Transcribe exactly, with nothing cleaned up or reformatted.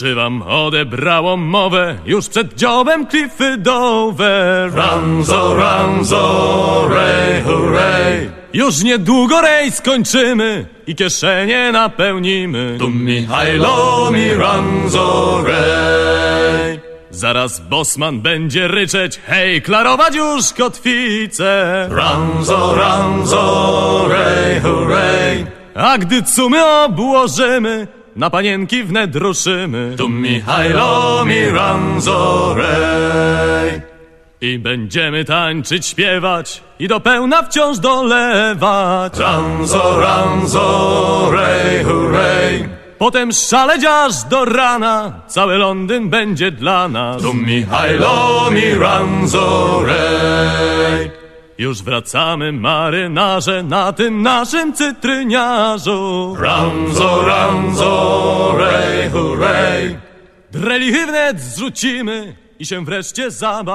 Wam odebrało mowę już przed dziobem klify dover. Ranzo, ranzo, rej, hurray. Już niedługo rej skończymy i kieszenie napełnimy. Tu Michajlo mi ranzo, rej. Zaraz bosman będzie ryczeć, hej, klarować już kotwicę. Ranzo, ranzo, rej, hurray. A gdy cumy obłożymy, na panienki wnet ruszymy. Tu Michajlo mi ranzo, rej. I będziemy tańczyć, śpiewać i do pełna wciąż dolewać. Ranzo, ranzo, rej, hurray. Potem szaleć aż do rana, cały Londyn będzie dla nas. Tu Michajlo mi ranzo, rej. Już wracamy, marynarze, na tym naszym cytryniarzu. Ranzo, ranzo, rej, hurray. Drelichy wnet zrzucimy i się wreszcie zabawimy.